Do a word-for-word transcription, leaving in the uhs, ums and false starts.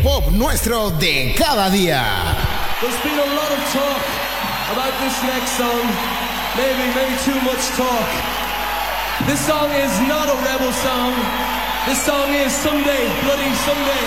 pop nuestro de cada día. There's been a lot of talk about this next song. Maybe, maybe too much talk. This song is not a rebel song. This song is Someday, Bloody Someday.